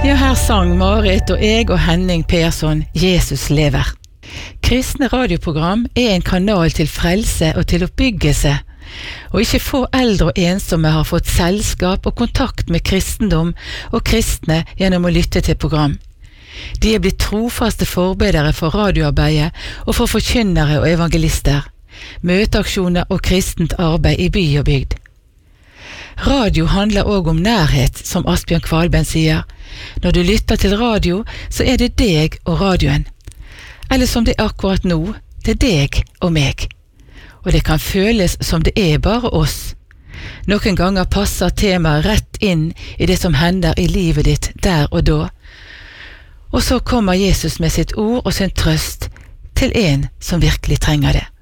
Ja, her sang Marit og jeg og Henning Persson Jesus lever. Kristne radioprogram en kanal til frelse og til oppbyggelse, og ikke få eldre og ensomme har fått selskap og kontakt med kristendom og kristne gjennom å lytte til program. De blitt trofaste forbedere for radioarbeidet og for forkynnere og evangelister, møteaksjoner og kristent arbeid i by og bygd. Radio handler også om nærhet, som Asbjørn Kvalbein sier. Når du lytter til radio, så det deg og radioen. Eller som det akkurat nå, det deg og meg. Og det kan føles som det bare oss. Noen ganger passer temaet rett inn i det som hender i livet ditt der og da. Og så kommer Jesus med sitt ord og sin trøst til en som virkelig trenger det.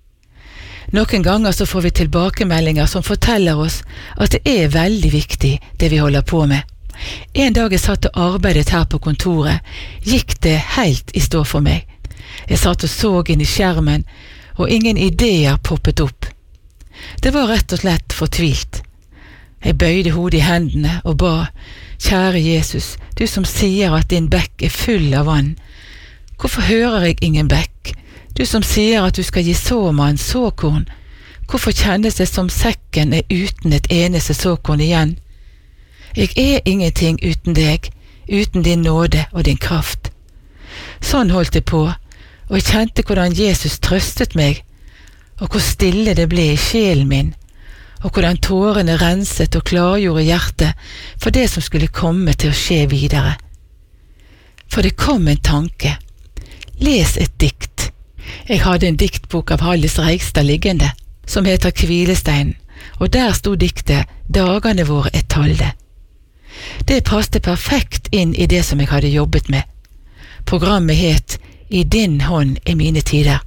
Noen ganger så får vi tilbakemeldinger som forteller oss at det veldig viktig det vi holder på med. En dag jeg satt og arbeidet her på kontoret, gikk det helt i stå for meg. Jeg satt og så inn i skjermen, og ingen ideer poppet opp. Det var rett og slett fortvilt. Jeg bøyde hodet i hendene og ba, kjære Jesus, du som sier at din bekk full av vann, hvorfor hører jeg ingen bekk? Du som sier at du skal gi såmann såkorn, hvorfor kjennes det som sekken uten et eneste såkorn igjen? Jeg ingenting uten deg, uten din nåde og din kraft. Sånn holdt jeg på, og jeg kjente hvordan Jesus trøstet meg, og hvor stille det ble i sjelen min, og hvordan tårene renset og klargjorde hjertet for det som skulle komme til å skje videre. For det kom en tanke. Les et dikt. Jeg hadde en diktbok av Hallis Reigstad liggende, som heter Kvilesteinen, og der stod diktet «Dagene våre talde». Det passte perfekt inn i det som jeg hadde jobbet med. Programmet het «I din hånd mine tider».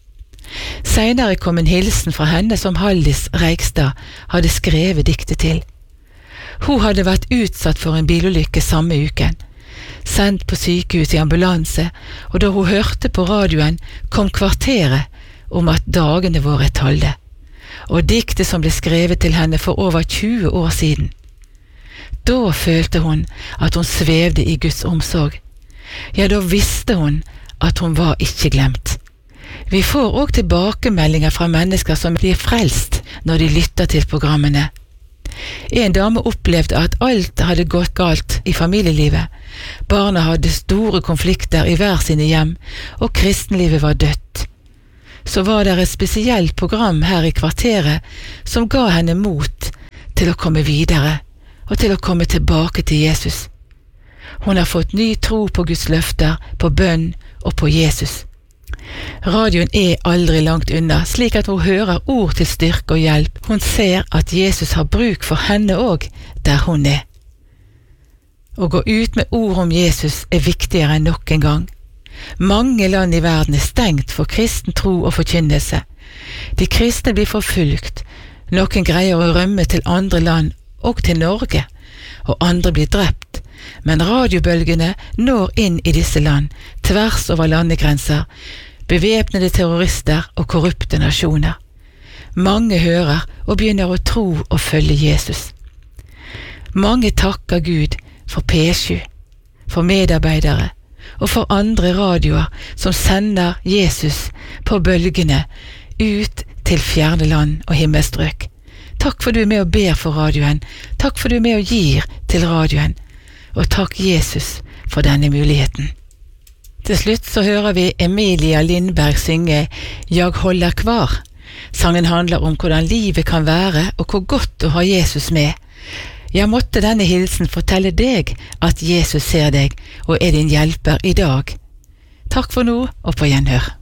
Senere kom en hilsen fra henne som Hallis Reigstad hadde skrevet diktet til. Hun hadde vært utsatt for en bilulykke samme uken, sendt på sykehus i ambulanse, og da hun hørte på radioen, kom kvarteret om at dagene våre talde, og diktet som ble skrevet til henne for over 20 år siden. Da følte hun at hun svevde i Guds omsorg. Ja, da visste hun at hun var ikke glemt. Vi får også tilbakemeldinger fra mennesker som blir frelst når de lytter til programmene. En dame opplevde at alt hadde gått galt i familielivet. Barna hadde store konflikter i hver sine hjem, og kristenlivet var dødt. Så var det et spesielt program her i kvarteret som ga henne mot til å komme videre, og til å komme tilbake til Jesus. Hun har fått ny tro på Guds løfter, på bønn og på Jesus. Radioen aldri langt unna, slik at hun hører ord til styrke og hjelp. Hun ser at Jesus har bruk for henne også, der hun er. Å gå ut med ord om Jesus viktigere enn noen gang. Mange land i verden stengt for kristen tro og forkynnelse. De kristne blir forfulgt. Noen greier å rømme til andre land, og til Norge, og andre blir drept. Men radiobølgene når inn i disse land, tvers over landegrenser, bevæpnede terrorister og korrupte nasjoner. Mange hører og begynner å tro og følge Jesus. Mange takker Gud for P7, for medarbeidere og for andre radioer som sender Jesus på bølgene ut til fjerne land og himmelstrøk. Takk for du med og ber for radioen. Takk for du med og gir til radioen. Og takk Jesus for denne muligheten. Til slutt så hører vi Emilia Lindberg synge «Jeg holder kvar». Sangen handler om hvordan livet kan være og hvor godt å ha Jesus med. Jeg måtte denne hilsen fortelle deg at Jesus ser deg og din hjelper i dag. Takk for nå og på gjenhør.